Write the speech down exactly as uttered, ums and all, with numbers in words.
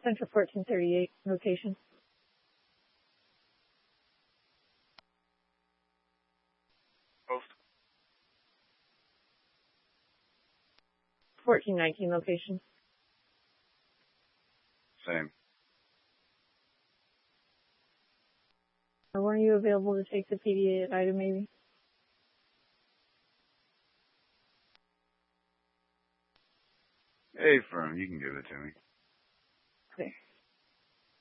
Center fourteen thirty-eight location. Post. fourteen nineteen location. Same. Or weren't you available to take the P D A at Ida maybe? Hey, firm, you can give it to me. Okay.